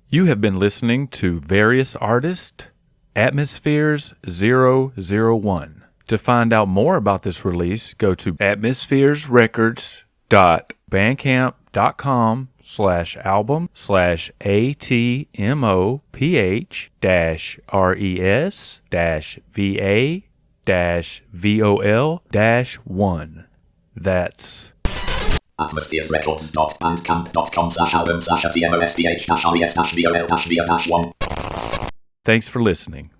You have been listening to Various Artists, Atmospheres 001. To find out more about this release, go to atmospheres-records.bandcamp.com/ATMOPH-VA-VOL-1. That's atmospheresrecords.bandcamp.com/album/ATMOSPH-RES-VOL-1. Thanks for listening.